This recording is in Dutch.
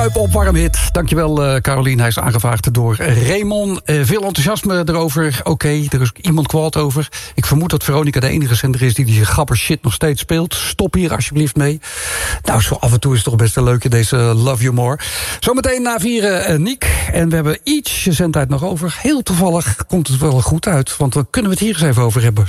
Opwarmhit. Dankjewel, Carolien. Hij is aangevraagd door Raymond. Veel enthousiasme erover. Oké, er is iemand kwaad over. Ik vermoed dat Veronica de enige zender is die grapper shit nog steeds speelt. Stop hier alsjeblieft mee. Nou, zo af en toe is het toch best een leuke, deze Love You More. Zometeen na 4 Niek. En we hebben ietsje zendtijd nog over. Heel toevallig komt het wel goed uit. Want dan kunnen we het hier eens even over hebben.